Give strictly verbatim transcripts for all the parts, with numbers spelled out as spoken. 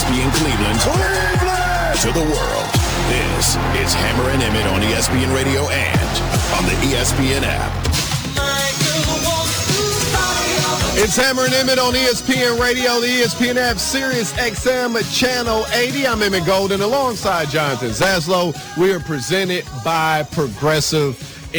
P in Cleveland, Cleveland to the world. This is Hammer and Emmett on E S P N Radio and on the E S P N app. It's Hammer and Emmett on E S P N Radio, the E S P N app, Sirius X M Channel eighty. I'm Emmett Golden alongside Jonathan Zaslow. We are presented by Progressive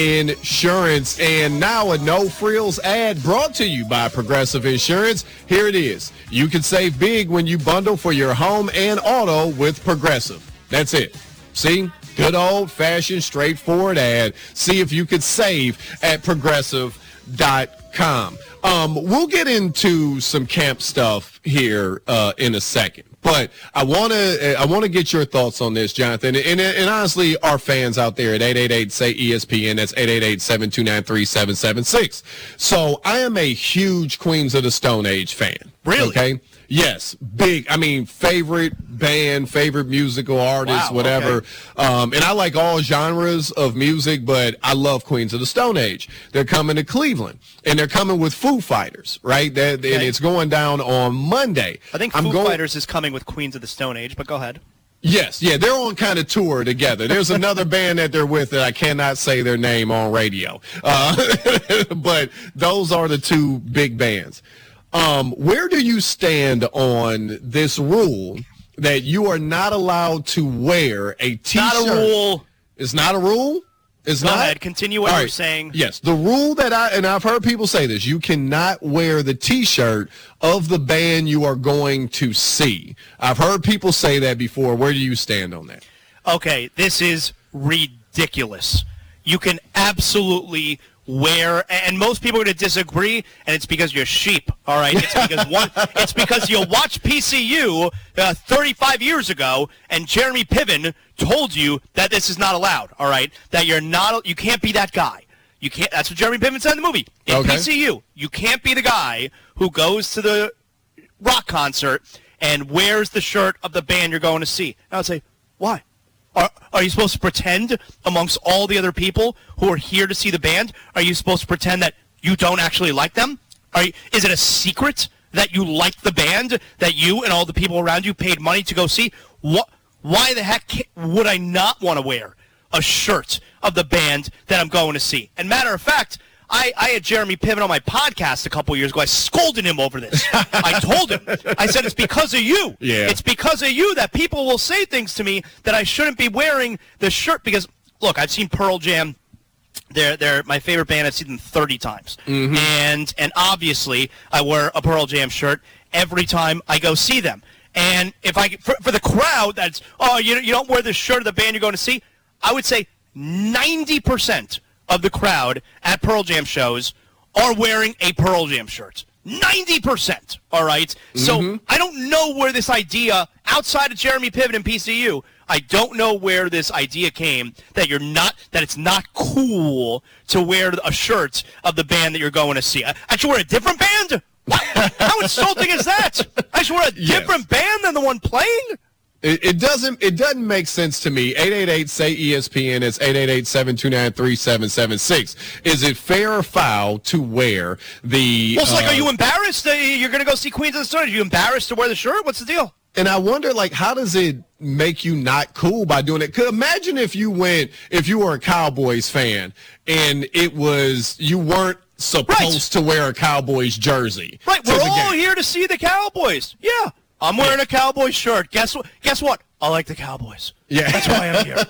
Insurance. And now a no frills ad brought to you by Progressive Insurance. Here it is. You can save big when you bundle for your home and auto with Progressive. That's it. See? Good old-fashioned, straightforward ad. See if you could save at progressive dot com. Um, we'll get into some camp stuff here uh, in a second, but I want to I want to get your thoughts on this, Jonathan, and, and honestly, our fans out there at eight eight eight, say E S P N, that's eight eight eight, seven two nine, three seven seven six. So I am a huge Queens of the Stone Age fan. Really? Okay. Yes, big. I mean, favorite band, favorite musical artist, Wow, whatever. okay. Um, and I like all genres of music, but I love Queens of the Stone Age. They're coming to Cleveland, and they're coming with Foo Fighters, right? They're, Okay. And it's going down on Monday. I think I'm Foo going, Fighters is coming with Queens of the Stone Age, but go ahead. Yes, yeah, they're on kind of tour together. There's another band that they're with that I cannot say their name on radio. Uh, but those are the two big bands. Um, where do you stand on this rule that you are not allowed to wear a T-shirt? Not a rule. It's not a rule? It's Go not? ahead. Continue what All you're right. saying. Yes, the rule that I, and I've heard people say this, you cannot wear the T-shirt of the band you are going to see. I've heard people say that before. Where do you stand on that? Okay, this is ridiculous. You can absolutely wear, and most people are going to disagree, and it's because you're sheep, all right? It's because one, it's because you watched P C U uh, thirty-five years ago, and Jeremy Piven told you that this is not allowed, all right? That you're not, you can't be that guy. You can't. That's what Jeremy Piven said in the movie. In Okay. P C U, you can't be the guy who goes to the rock concert and wears the shirt of the band you're going to see. And I would say, why? Are, are you supposed to pretend amongst all the other people who are here to see the band? Are you supposed to pretend that you don't actually like them? Are you, is it a secret that you like the band, that you and all the people around you paid money to go see? What? Why the heck ca- would I not want to wear a shirt of the band that I'm going to see? And matter of fact, I, I had Jeremy Piven on my podcast a couple years ago. I scolded him over this. I told him. I said, it's because of you. Yeah. It's because of you that people will say things to me that I shouldn't be wearing the shirt. Because, look, I've seen Pearl Jam. They're, they're my favorite band. I've seen them thirty times. Mm-hmm. And, and obviously, I wear a Pearl Jam shirt every time I go see them. And if I for, for the crowd that's, oh, you, you don't wear the shirt of the band you're going to see, I would say ninety percent of the crowd at Pearl Jam shows are wearing a Pearl Jam shirt. ninety percent, all right? Mm-hmm. So I don't know where this idea, outside of Jeremy Piven and P C U, I don't know where this idea came that you're not, that it's not cool to wear a shirt of the band that you're going to see. I, I should wear a different band? How insulting is that? I should wear a different yes. band than the one playing? It, it doesn't. It doesn't make sense to me. eight eight eight, say E S P N. It's eight eight eight, seven two nine, three seven seven six. Is it fair or foul to wear the? Well, it's uh, like, are you embarrassed that you're going to go see Queens of the Stone Age? Are you embarrassed to wear the shirt? What's the deal? And I wonder, like, how does it make you not cool by doing it? 'Cause imagine if you went, if you were a Cowboys fan, and it was you weren't supposed right. to wear a Cowboys jersey. Right. We're all game. here to see the Cowboys. Yeah. I'm wearing a Cowboys shirt. Guess what? Guess what? I like the Cowboys. Yeah. That's why I'm here.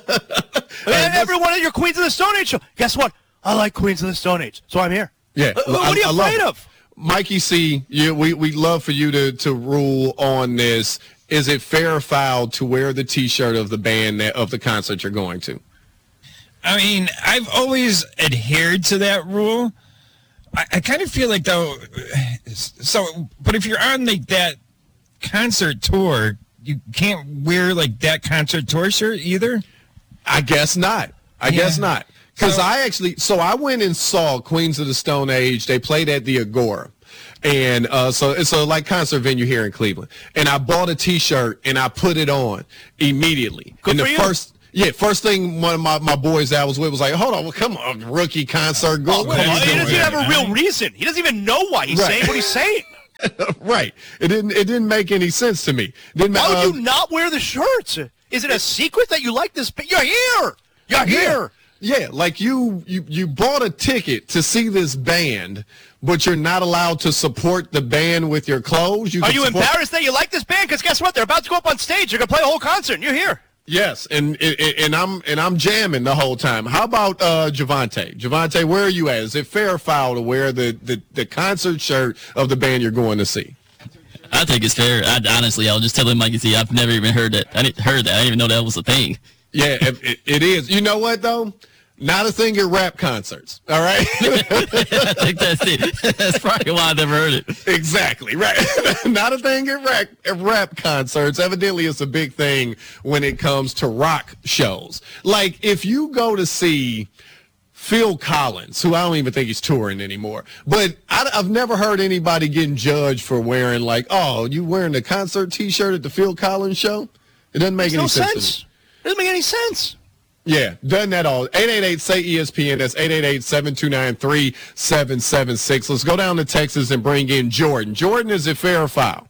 And everyone at your Queens of the Stone Age show. Guess what? I like Queens of the Stone Age. So I'm here. Yeah. Uh, what are you I, afraid I of? Mikey C, you, we, we'd love for you to, to rule on this. Is it fair or foul to wear the T-shirt of the band that, of the concert you're going to? I mean, I've always adhered to that rule. I, I kind of feel like, though, so, but if you're on, like, that concert tour, you can't wear, like, that concert tour shirt either? I guess not. I yeah. guess not. Because so, I actually, so I went and saw Queens of the Stone Age. They played at the Agora. And uh, so it's a like concert venue here in Cleveland. And I bought a T-shirt and I put it on immediately. Good and for the you. first Yeah, first thing one of my, my boys I was with was like, hold on, well, come on, rookie concert. Go, oh, what come on. are you He doing doesn't here? even have a real reason. He doesn't even know why he's Right. saying what he's saying. Right. It didn't. It didn't make any sense to me. It didn't. Why would uh, you not wear the shirts? Is it a secret that you like this? You're here. You're here. Yeah, like you, you, you bought a ticket to see this band, but you're not allowed to support the band with your clothes. You Are can you support- embarrassed that you like this band? Because guess what? They're about to go up on stage. They're going to play a whole concert, and you're here. Yes, and, and and I'm and I'm jamming the whole time. How about uh, Javante? Javante, where are you at? Is it fair or foul to wear the, the, the concert shirt of the band you're going to see? I think it's fair. I, honestly, I was just telling Mikey Z, I've never even heard that. I didn't heard that. I didn't even know that was a thing. Yeah, it, it, it is. You know what, though? Not a thing at rap concerts, all right? I think that's it. That's probably why I never heard it. Exactly, right. Not a thing at rap, at rap concerts. Evidently, it's a big thing when it comes to rock shows. Like, if you go to see Phil Collins, who I don't even think he's touring anymore, but I, I've never heard anybody getting judged for wearing, like, oh, you wearing the concert T-shirt at the Phil Collins show? It doesn't make Makes any no sense. sense. To me. It doesn't make any sense. Yeah, doesn't at all. eight eight eight, say E S P N. That's eight eight eight, seven two nine, three seven seven six. Let's go down to Texas and bring in Jordan. Jordan, is it fair or foul?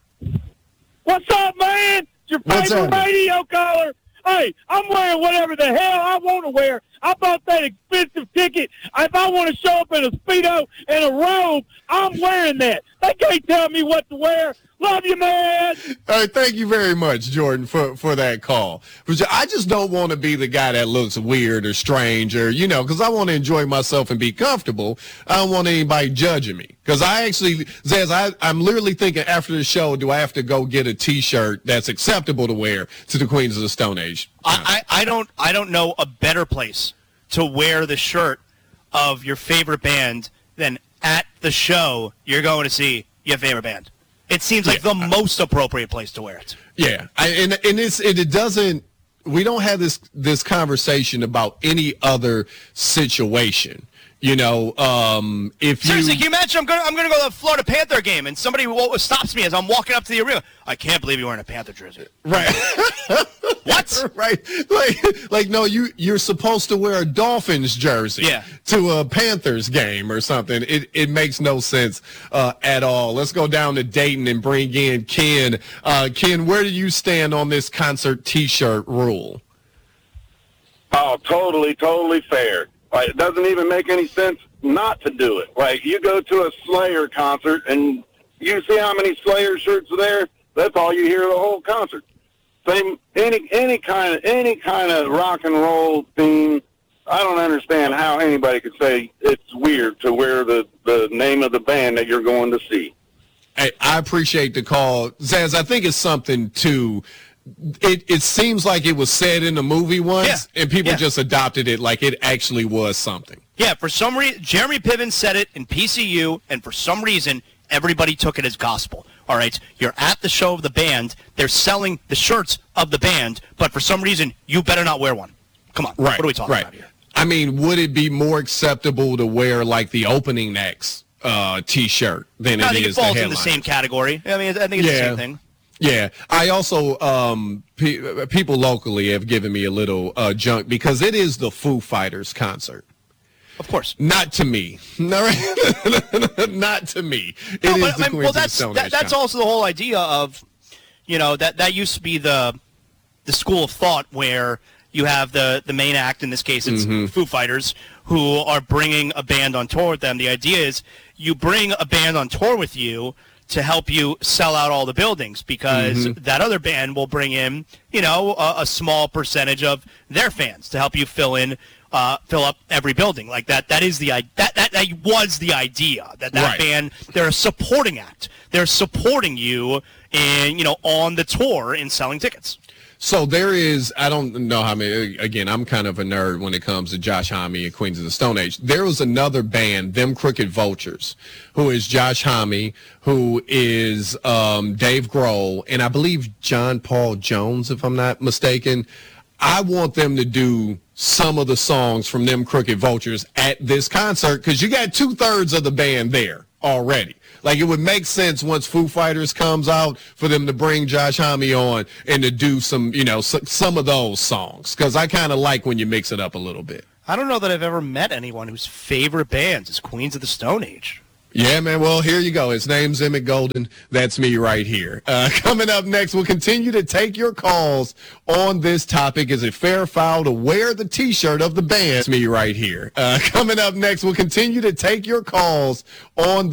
What's up, man? It's your What's favorite up? radio caller. Hey, I'm wearing whatever the hell I want to wear. I bought that expensive ticket. If I want to show up in a Speedo and a robe, I'm wearing that. They can't tell me what to wear. Love you, man. All right, thank you very much, Jordan, for, for that call. But I just don't want to be the guy that looks weird or strange or, you know, because I want to enjoy myself and be comfortable. I don't want anybody judging me. Because I actually, Zaz, I, I'm literally thinking after the show, do I have to go get a T-shirt that's acceptable to wear to the Queens of the Stone Age? I, I, I don't I don't know a better place to wear the shirt of your favorite band than at the show you're going to see your favorite band. It seems like Yeah. the most appropriate place to wear it. Yeah, I, and and it's and it doesn't. We don't have this this conversation about any other situation. You know, um, if you Seriously, can you imagine? I'm going I'm going to go to the Florida Panther game, and somebody w- stops me as I'm walking up to the arena. I can't believe you're wearing a Panther jersey. right, What? right, like like no, you you're supposed to wear a Dolphins jersey Yeah. to a Panthers game or something. It it makes no sense uh, at all. Let's go down to Dayton and bring in Ken. Uh, Ken, where do you stand on this concert T-shirt rule? Oh, totally, totally fair. Like, it doesn't even make any sense not to do it. Like, you go to a Slayer concert and you see how many Slayer shirts are there. That's all you hear the whole concert. Same any any kind of any kind of rock and roll theme. I don't understand how anybody could say it's weird to wear the, the name of the band that you're going to see. I, I appreciate the call, Zaz. I think it's something to. It it seems like it was said in the movie once, Yeah. and people Yeah. just adopted it like it actually was something. Yeah, for some reason, Jeremy Piven said it in P C U, and for some reason, everybody took it as gospel. All right, you're at the show of the band. They're selling the shirts of the band, but for some reason, you better not wear one. Come on, Right. what are we talking right. about here? I mean, would it be more acceptable to wear like the opening acts uh, T-shirt than I it think it is the falls in headline? the same category. I mean, I think it's the Yeah. same thing. Yeah, I also um, pe- people locally have given me a little uh, junk because it is the Foo Fighters concert. Of course. Not to me. No, not to me. It No, is but, the I mean, Queens well, of the that's Stone that, Age that's concert. also the whole idea of, you know, that that used to be the the school of thought where you have the the main act. In this case, it's Mm-hmm. Foo Fighters, who are bringing a band on tour with them. The idea is you bring a band on tour with you to help you sell out all the buildings because Mm-hmm. that other band will bring in, you know, a, a small percentage of their fans to help you fill in, uh, fill up every building like that. That is the i- that that, that was the idea that that Right. band, they're a supporting act. They're supporting you in, you know, on the tour in selling tickets. So there is, I don't know how many, again, I'm kind of a nerd when it comes to Josh Homme and Queens of the Stone Age. There was another band, Them Crooked Vultures, who is Josh Homme, who is um, Dave Grohl, and I believe John Paul Jones, if I'm not mistaken. I want them to do some of the songs from Them Crooked Vultures at this concert because you got two-thirds of the band there already. Like, it would make sense once Foo Fighters comes out for them to bring Josh Homme on and to do some, you know, s- some of those songs. Because I kind of like when you mix it up a little bit. I don't know that I've ever met anyone whose favorite band is Queens of the Stone Age. Yeah, man. Well, here you go. His name's Emmett Golden. That's me right here. Uh, coming up next, we'll continue to take your calls on this topic. Is it fair or foul to wear the T-shirt of the band? That's me right here. Uh, coming up next, we'll continue to take your calls on